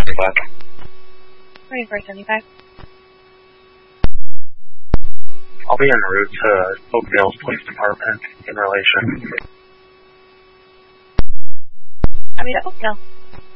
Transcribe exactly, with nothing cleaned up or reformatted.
seventy-five. twenty-four seventy-five. I'll be en route to Oakdale's Police Department in relation. Copy to Oakdale.